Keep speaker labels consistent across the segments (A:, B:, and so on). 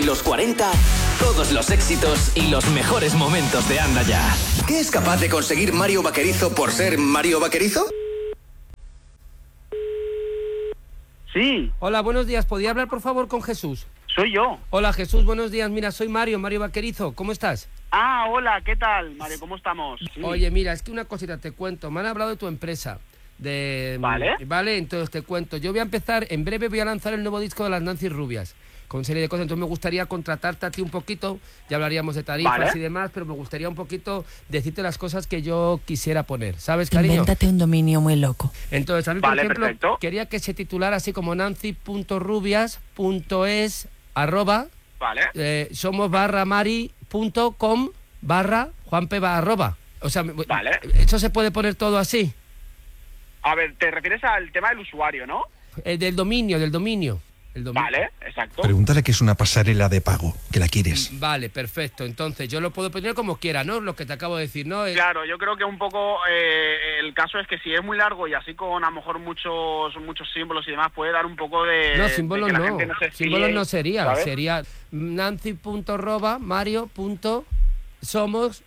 A: Los 40, todos los éxitos y los mejores momentos de Anda Ya. ¿Qué es capaz de conseguir Mario Vaquerizo por ser Mario Vaquerizo?
B: Sí.
C: Hola, buenos días. ¿Podría hablar, por favor, con Jesús?
B: Soy yo.
C: Hola, Jesús, buenos días. Mira, soy Mario Vaquerizo. ¿Cómo estás?
B: Ah, hola, ¿qué tal, Mario? ¿Cómo estamos? Sí.
C: Oye, mira, es que una cosita te cuento. Me han hablado de tu empresa. Vale, entonces te cuento. Yo voy a empezar, en breve voy a lanzar el nuevo disco de las Nancy Rubias, con serie de cosas. Entonces me gustaría contratarte a ti un poquito. Ya hablaríamos de tarifas y demás, pero me gustaría un poquito decirte las cosas que yo quisiera poner. ¿Sabes, cariño?
D: Invéntate un dominio muy loco.
C: Entonces, a mí, por ejemplo, quería que se titulara así como nancy.rubias.es somos /mari.com /juanpe O sea, ¿eso se puede poner todo así?
B: A ver, te refieres al tema del usuario, ¿no?
C: Del dominio.
B: Vale, exacto.
E: Pregúntale qué es una pasarela de pago, que la quieres.
C: Vale, perfecto. Entonces, yo lo puedo poner como quiera, ¿no? Lo que te acabo de decir, ¿no?
B: Claro, yo creo que un poco el caso es que si es muy largo y así con a lo mejor muchos símbolos y demás, puede dar un poco de...
C: No, símbolos no. Símbolos no sería.
B: ¿sabes?
C: Sería nancy.roba.mario.somos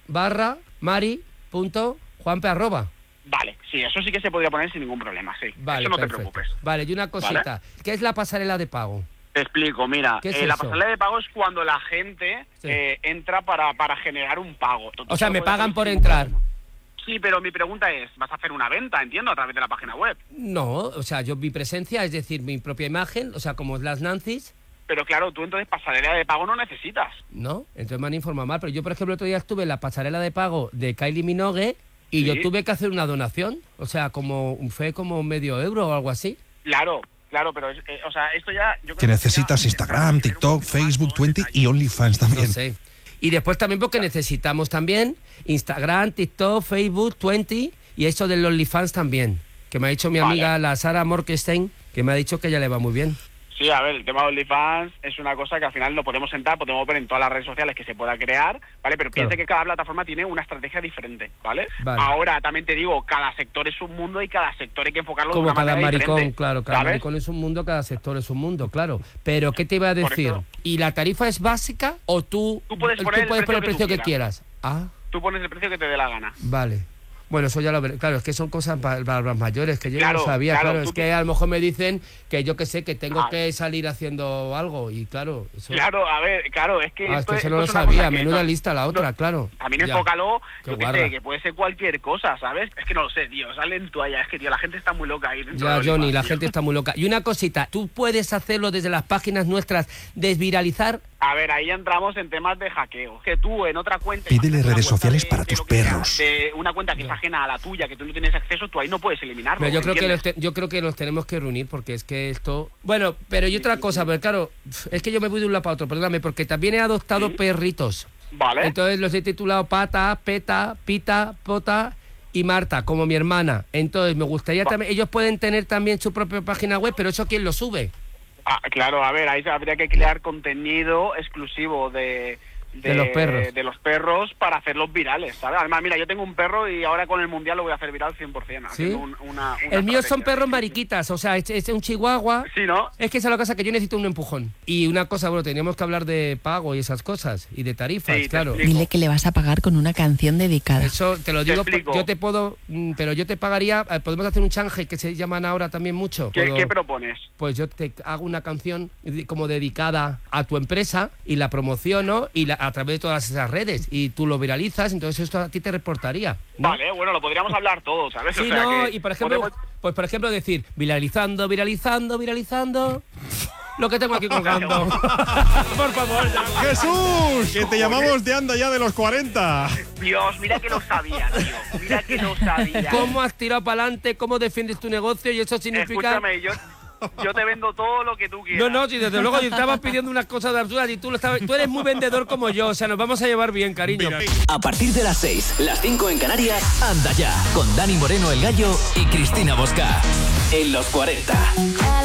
C: /mari.juanpe.
B: Vale, sí, eso sí que se podría poner sin ningún problema, sí.
C: Vale,
B: eso no
C: perfecto.
B: te preocupes.
C: Vale, y una cosita. ¿Vale? ¿Qué es la pasarela de pago?
B: Te explico, mira,
C: ¿Qué es
B: la
C: eso?
B: pasarela de pago es cuando la gente entra para generar un pago.
C: O sea, me pagan por entrar.
B: Sí, pero mi pregunta es, ¿vas a hacer una venta, entiendo, a través de la página web?
C: No, o sea, mi presencia, es decir, mi propia imagen, o sea, como las Nancy's.
B: Pero claro, tú entonces pasarela de pago no necesitas.
C: No, entonces me han informado mal, pero yo, por ejemplo, el otro día estuve en la pasarela de pago de Kylie Minogue y yo tuve que hacer una donación, o sea, fue como €medio o algo así.
B: Claro, pero o sea, esto ya... Yo creo
E: que necesitas Instagram, TikTok, Facebook 20 y OnlyFans también.
C: No sé. Y después también porque necesitamos también Instagram, TikTok, Facebook 20 y eso del OnlyFans también, que me ha dicho mi amiga la Sara Morkenstein, que me ha dicho que ella le va muy bien.
B: Sí, a ver, el tema de OnlyFans es una cosa que al final lo podemos podemos ver en todas las redes sociales que se pueda crear, ¿vale? Pero piensa que cada plataforma tiene una estrategia diferente, ¿vale? Ahora, también te digo, cada sector es un mundo y cada sector hay que enfocarlo
C: como
B: de una manera diferente.
C: Como cada maricón, claro, cada maricón es un mundo, cada sector es un mundo, claro. Pero, ¿qué te iba a decir? ¿Y la tarifa es básica o tú puedes poner el precio que quieras? Ah.
B: Tú pones el precio que te dé la gana.
C: Vale. Bueno, eso ya lo veré. Claro, es que son cosas para los mayores que yo no sabía. Claro, es que a lo mejor me dicen que yo que sé, que tengo que salir haciendo algo y claro. Eso...
B: Claro, a ver, claro, es que...
C: esto eso no lo sabía, menuda lista la otra, claro.
B: También enfócalo, yo que sé, que puede ser cualquier cosa, ¿sabes? Es que no lo sé, tío, salen toalla, es que, tío, la gente está muy loca ahí.
C: Ya, Johnny, la gente está muy loca. Y una cosita, ¿tú puedes hacerlo desde las páginas nuestras, desviralizar?
B: A ver, ahí entramos en temas de hackeo. Que tú en otra cuenta...
E: Pídele redes sociales para tus perros.
B: De una cuenta que es ajena a la tuya, que tú no tienes acceso, tú ahí no puedes eliminarlo.
C: Pero yo creo que nos tenemos que reunir porque es que esto... Bueno, pero y otra cosa, pero claro, es que yo me voy de un lado para otro, perdóname, porque también he adoptado perritos.
B: Vale.
C: Entonces los he titulado Pata, Peta, Pita, Pota y Marta, como mi hermana. Entonces me gustaría también... Ellos pueden tener también su propia página web, pero ¿eso quién lo sube?
B: Claro, a ver, ahí habría que crear contenido exclusivo de los perros para hacerlos virales, ¿sabes? Además, mira, yo tengo un perro y ahora con el Mundial lo voy a hacer viral 100%.
C: ¿Sí? El mío son perros mariquitas, o sea, es un chihuahua.
B: Sí, ¿no?
C: Es que esa es la cosa que yo necesito un empujón. Y una cosa, bueno, teníamos que hablar de pago y esas cosas, y de tarifas, claro.
D: Dile que le vas a pagar con una canción dedicada.
C: Eso te lo digo, yo te puedo, pero yo te pagaría, podemos hacer un change que se llaman ahora también mucho.
B: ¿Qué propones?
C: Pues yo te hago una canción como dedicada a tu empresa y la promociono y a través de todas esas redes y tú lo viralizas, entonces esto a ti te reportaría, ¿no?
B: Vale, bueno, lo podríamos hablar todo, ¿sabes?
C: Sí,
B: o sea,
C: no, y por ejemplo, pues por ejemplo decir viralizando lo que tengo aquí colgando. Por favor,
F: Jesús, que te llamamos de Anda Ya de los 40.
B: Dios, mira que lo sabía, tío. Mira que lo sabía.
C: ¿Cómo has tirado para adelante? ¿Cómo defiendes tu negocio? Y eso significa...
B: Escúchame, yo te vendo todo lo que tú quieras.
C: No, sí, desde luego, yo estabas pidiendo unas cosas absurdas y tú eres muy vendedor como yo, o sea, nos vamos a llevar bien, cariño.
A: A partir de las 6, las 5 en Canarias, Anda Ya, con Dani Moreno el Gallo y Cristina Bosca. En los 40.